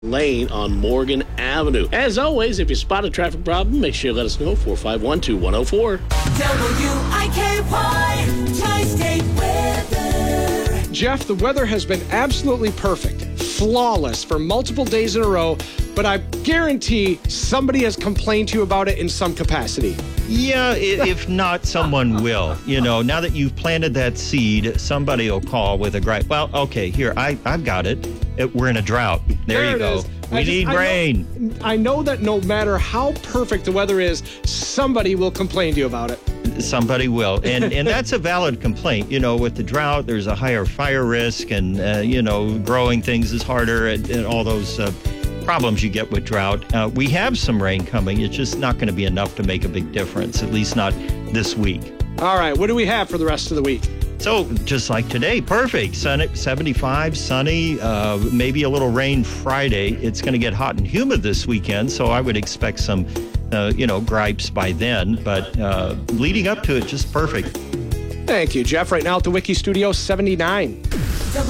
Lane on Morgan Avenue. As always, if you spot a traffic problem, make sure you let us know. 451-2104. WIKY Tri-State Weather. Jeff, the weather has been absolutely perfect, flawless for multiple days in a row, but I guarantee somebody has complained to you about it in some capacity. Yeah, if not, someone will. Now that you've planted that seed, somebody will call with a gripe. Well, okay, here, I've got it. We're in a drought. There you go. We need rain. I know that no matter how perfect the weather is, somebody will complain to you about it. Somebody will. And that's a valid complaint. With the drought, there's a higher fire risk and, growing things is harder and all those problems you get with drought. We have some rain coming. It's just not going to be enough to make a big difference, at least not this week. All right. What do we have for the rest of the week? So just like today, perfect. 75, sunny, maybe a little rain Friday. It's going to get hot and humid this weekend, so I would expect some, gripes by then. But leading up to it, just perfect. Thank you, Jeff. Right now at the Wiki Studio, 79.